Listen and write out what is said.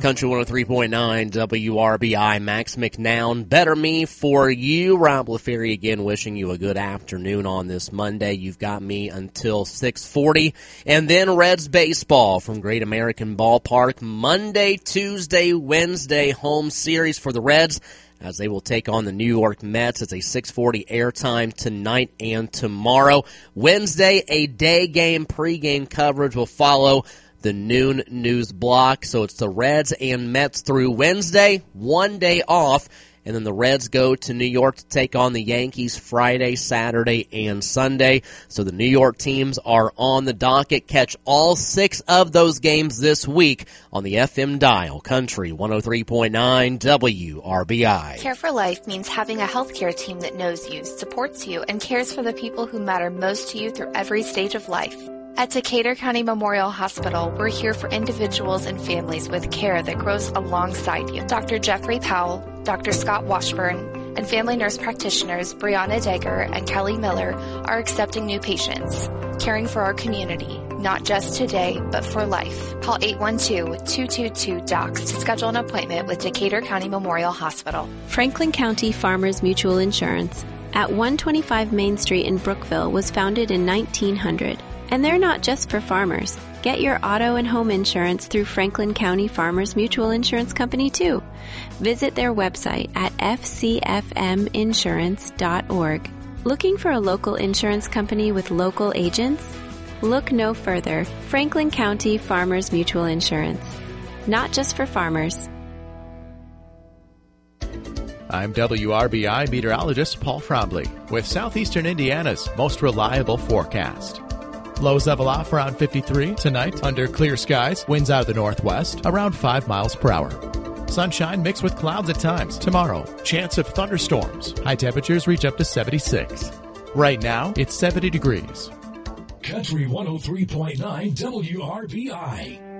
Country 103.9 WRBI, Max McNown, Better Me for You. Rob LaFerry again wishing you a good afternoon on this Monday. You've got me until 6:40. And then Reds baseball from Great American Ballpark. Monday, Tuesday, Wednesday home series for the Reds as they will take on the New York Mets. It's a 6:40 airtime tonight and tomorrow. Wednesday, a day game pregame coverage will follow the noon news block. So it's the Reds and Mets through Wednesday, 1 day off, and then the Reds go to New York to take on the Yankees Friday, Saturday, and Sunday. So the New York teams are on the docket. Catch all 6 of those games this week on the FM dial, Country 103.9 WRBI. Care for Life means having a healthcare team that knows you, supports you, and cares for the people who matter most to you through every stage of life. At Decatur County Memorial Hospital, we're here for individuals and families with care that grows alongside you. Dr. Jeffrey Powell, Dr. Scott Washburn, and family nurse practitioners Brianna Degger and Kelly Miller are accepting new patients, caring for our community, not just today, but for life. Call 812-222-DOCS to schedule an appointment with Decatur County Memorial Hospital. Franklin County Farmers Mutual Insurance at 125 Main Street in Brookville was founded in 1900. And they're not just for farmers. Get your auto and home insurance through Franklin County Farmers Mutual Insurance Company, too. Visit their website at fcfminsurance.org. Looking for a local insurance company with local agents? Look no further. Franklin County Farmers Mutual Insurance. Not just for farmers. I'm WRBI meteorologist Paul Frombley with Southeastern Indiana's most reliable forecast. Lows level off around 53 tonight under clear skies. Winds out of the northwest around 5 miles per hour. Sunshine mixed with clouds at times. Tomorrow, chance of thunderstorms. High temperatures reach up to 76. Right now, it's 70 degrees. Country 103.9 WRBI.